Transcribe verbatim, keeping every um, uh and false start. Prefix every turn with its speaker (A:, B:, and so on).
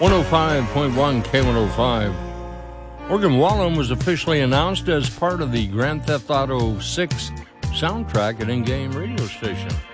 A: one oh five point one K one oh five. Morgan Wallen was officially announced as part of the Grand Theft Auto six soundtrack at in-game radio station.